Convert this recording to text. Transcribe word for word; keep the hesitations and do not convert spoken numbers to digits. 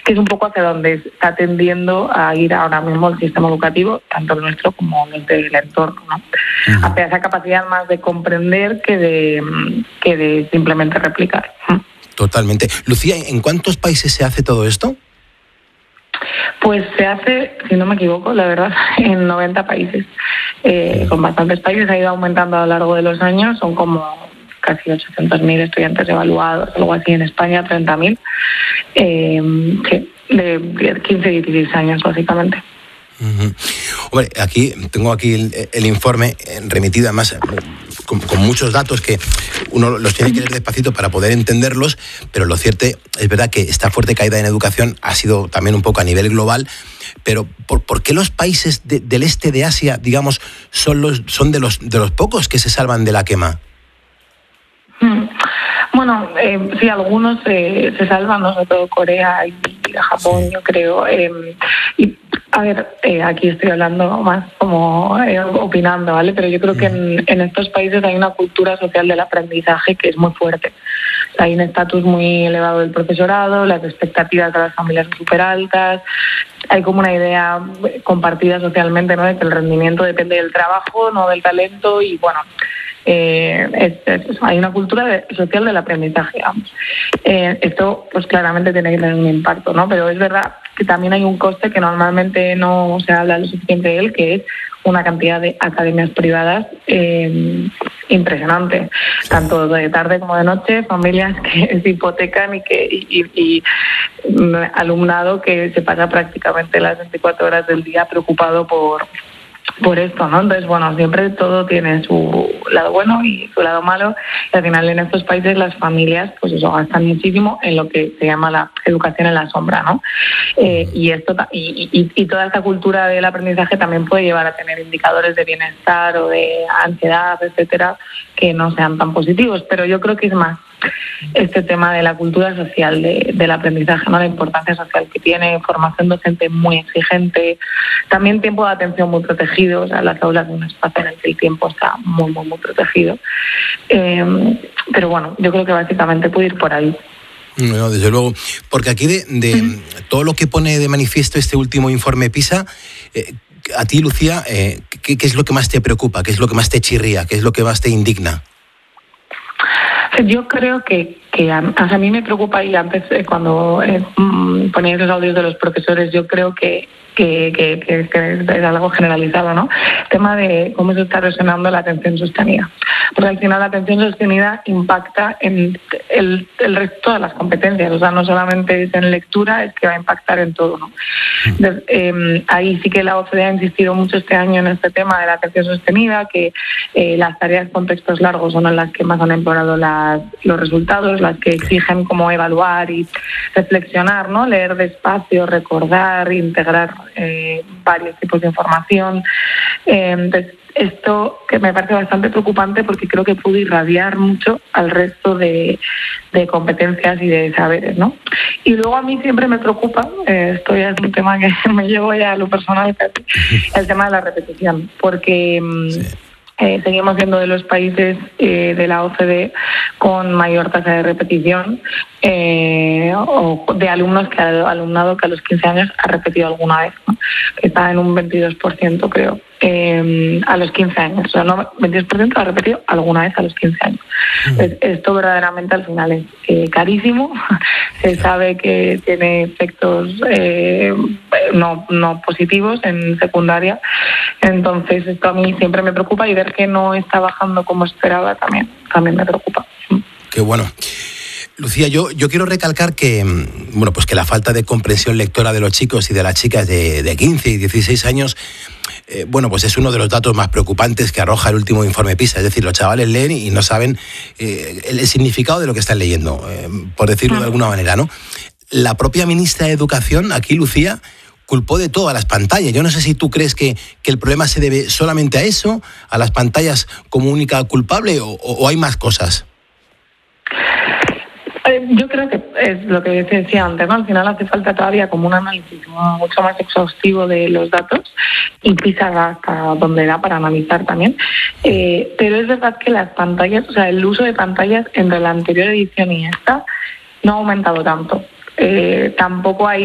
que es un poco hacia donde está tendiendo a ir ahora mismo el sistema educativo, tanto el nuestro como el del entorno, ¿no? Uh-huh. Hacia esa capacidad más de comprender que de, que de simplemente replicar. Totalmente. Lucía, ¿en cuántos países se hace todo esto? Pues se hace, si no me equivoco, la verdad, en noventa países. Eh, con bastantes países, ha ido aumentando a lo largo de los años, son como casi ochocientos mil estudiantes evaluados, algo así. En España treinta mil, eh, sí, de quince a dieciséis años básicamente. Uh-huh. Hombre, aquí tengo aquí el, el informe remitido, además con, con muchos datos que uno los tiene que leer despacito para poder entenderlos, pero lo cierto es verdad que esta fuerte caída en educación ha sido también un poco a nivel global. Pero ¿por, por qué los países de, del este de Asia, digamos, son los son de los de los pocos que se salvan de la quema? Bueno, eh, sí, algunos eh, se salvan, ¿no? Sobre todo Corea y Japón, sí. Yo creo. Eh, y a ver, eh, aquí estoy hablando más como eh, opinando, ¿vale? Pero yo creo que en, en estos países hay una cultura social del aprendizaje que es muy fuerte. O sea, hay un estatus muy elevado del profesorado, las expectativas de las familias son súper altas, hay como una idea compartida socialmente, ¿no? De que el rendimiento depende del trabajo, no del talento, y bueno, eh, es, es, hay una cultura de, social del aprendizaje, digamos. Eh, esto pues claramente tiene que tener un impacto, ¿no? Pero es verdad que también hay un coste que normalmente no se habla lo suficiente de él, que es una cantidad de academias privadas eh, impresionante, tanto de tarde como de noche, familias que se hipotecan y que y, y, y alumnado que se pasa prácticamente las veinticuatro horas del día preocupado por por esto, ¿no? Entonces, bueno, siempre todo tiene su lado bueno y su lado malo, y al final en estos países las familias, pues eso, gastan muchísimo en lo que se llama la educación en la sombra, ¿no? Eh, y esto y, y, y toda esta cultura del aprendizaje también puede llevar a tener indicadores de bienestar o de ansiedad, etcétera, que no sean tan positivos, pero yo creo que es más este tema de la cultura social de, del aprendizaje, ¿no? La importancia social que tiene, formación docente muy exigente, también tiempo de atención muy protegido, o sea, las aulas de un espacio en el que el tiempo está muy, muy, muy protegido. Eh, pero bueno, yo creo que básicamente puede ir por ahí. No, desde luego, porque aquí de, de uh-huh. todo lo que pone de manifiesto este último informe PISA, eh, a ti, Lucía, eh, ¿qué, ¿qué es lo que más te preocupa? ¿Qué es lo que más te chirría? ¿Qué es lo que más te indigna? Yo creo que, que a, a mí me preocupa, y antes eh, cuando eh, ponía esos audios de los profesores, yo creo que, que, que, que, que es algo generalizado, ¿no? El tema de cómo se está resonando la atención sostenida. Porque al final la atención sostenida impacta en el, el resto de las competencias, o sea, no solamente es en lectura, es que va a impactar en todo, ¿no? Entonces, eh, ahí sí que la O C D E ha insistido mucho este año en este tema de la atención sostenida, que eh, las tareas con textos largos son las que más han empeorado las, los resultados, las que exigen como evaluar y reflexionar, ¿no? Leer despacio, recordar, integrar eh, varios tipos de información. Eh, entonces, esto que me parece bastante preocupante porque creo que puede irradiar mucho al resto de, de competencias y de saberes, ¿no? Y luego a mí siempre me preocupa, eh, esto ya es un tema que me llevo ya a lo personal, el tema de la repetición, porque sí. eh, seguimos siendo de los países eh, de la O C D E con mayor tasa de repetición eh, o de alumnos que alumnado que a los quince años ha repetido alguna vez, ¿no? Está en un veintidós por ciento, creo. Eh, a los quince años, o sea, no, veintidós por ciento ha repetido alguna vez a los quince años. Uh-huh. Es, esto verdaderamente al final es eh, carísimo, se sabe que tiene efectos eh, no, no positivos en secundaria, entonces esto a mí siempre me preocupa, y ver que no está bajando como esperaba también, también me preocupa. Qué bueno. Lucía, yo, yo quiero recalcar que, bueno, pues que la falta de comprensión lectora de los chicos y de las chicas de, de quince y dieciséis años, eh, bueno, pues es uno de los datos más preocupantes que arroja el último informe PISA. Es decir, los chavales leen y no saben eh, el, el significado de lo que están leyendo, eh, por decirlo de alguna manera, ¿no? La propia ministra de Educación, aquí, Lucía, culpó de todo a las pantallas. Yo no sé si tú crees que, que el problema se debe solamente a eso, a las pantallas como única culpable, o, o hay más cosas. Yo creo que es lo que decía antes, ¿no? Al final hace falta todavía como un análisis mucho más exhaustivo de los datos, y PISA da hasta donde da para analizar también. Eh, pero es verdad que las pantallas, o sea, el uso de pantallas entre la anterior edición y esta no ha aumentado tanto. Eh, tampoco hay